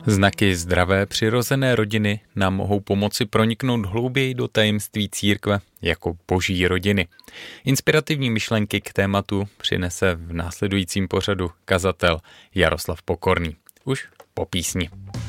Znaky zdravé přirozené rodiny nám mohou pomoci proniknout hlouběji do tajemství církve jako boží rodiny. Inspirativní myšlenky k tématu přinese v následujícím pořadu kazatel Jaroslav Pokorný. Už po písni.